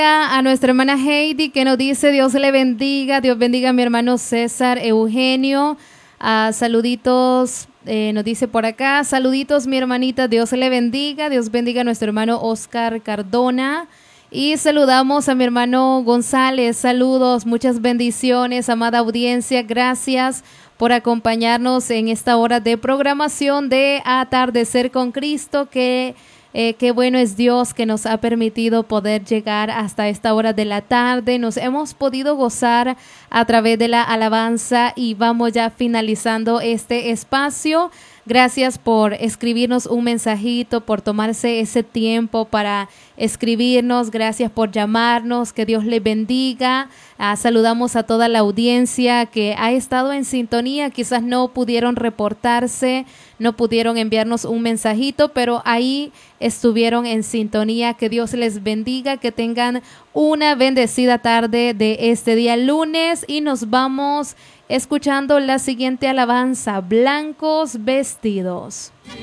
A nuestra hermana Heidi que nos dice Dios le bendiga, Dios bendiga a mi hermano César Eugenio. Saluditos, nos dice por acá, saluditos mi hermanita, Dios le bendiga, Dios bendiga a nuestro hermano Oscar Cardona. Y saludamos a mi hermano González, saludos, muchas bendiciones, amada audiencia, gracias por acompañarnos en esta hora de programación de Atardecer con Cristo, qué bueno es Dios que nos ha permitido poder llegar hasta esta hora de la tarde. Nos hemos podido gozar a través de la alabanza y vamos ya finalizando este espacio. Gracias por escribirnos un mensajito, por tomarse ese tiempo para escribirnos. Gracias por llamarnos. Que Dios les bendiga. Saludamos a toda la audiencia que ha estado en sintonía. Quizás no pudieron reportarse, no pudieron enviarnos un mensajito, pero ahí estuvieron en sintonía. Que Dios les bendiga, que tengan una bendecida tarde de este día lunes y nos vamos escuchando la siguiente alabanza, Blancos Vestidos.